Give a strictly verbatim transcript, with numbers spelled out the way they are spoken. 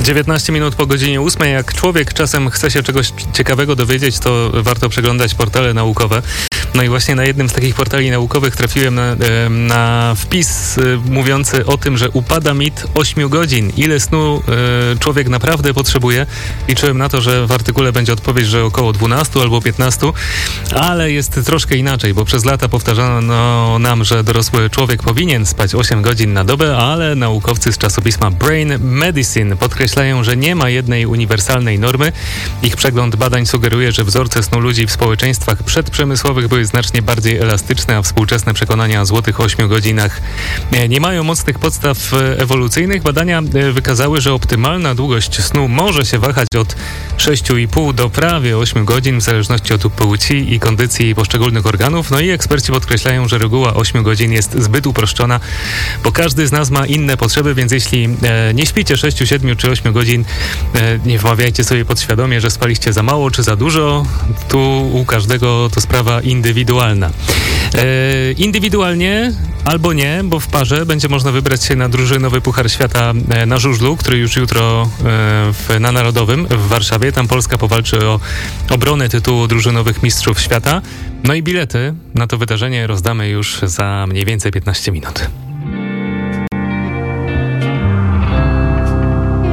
dziewiętnaście minut po godzinie ósmej. Jak człowiek czasem chce się czegoś ciekawego dowiedzieć, to warto przeglądać portale naukowe. No i właśnie na jednym z takich portali naukowych trafiłem na, na wpis mówiący o tym, że upada mit ośmiu godzin. Ile snu człowiek naprawdę potrzebuje? Liczyłem na to, że w artykule będzie odpowiedź, że około dwunastu albo piętnastu, ale jest troszkę inaczej, bo przez lata powtarzano nam, że dorosły człowiek powinien spać osiem godzin na dobę, ale naukowcy z czasopisma Brain Medicine podkreślają, że nie ma jednej uniwersalnej normy. Ich przegląd badań sugeruje, że wzorce snu ludzi w społeczeństwach przedprzemysłowych były znacznie bardziej elastyczne, a współczesne przekonania o złotych ośmiu godzinach nie mają mocnych podstaw ewolucyjnych. Badania wykazały, że optymalna długość snu może się wahać od sześciu i pół do prawie ośmiu godzin w zależności od płci i kondycji poszczególnych organów. No i eksperci podkreślają, że reguła ośmiu godzin jest zbyt uproszczona, bo każdy z nas ma inne potrzeby, więc jeśli e, nie śpicie sześciu, siedmiu czy ośmiu godzin, e, nie wmawiajcie sobie podświadomie, że spaliście za mało czy za dużo. Tu u każdego to sprawa indywidualna. E, indywidualnie albo nie, bo w parze będzie można wybrać się na drużynowy Puchar Świata na żużlu, który już jutro e, w, na Narodowym w Warszawie. Tam Polska powalczy o obronę tytułu drużynowych mistrzów świata. No i bilety na to wydarzenie rozdamy już za mniej więcej piętnaście minut.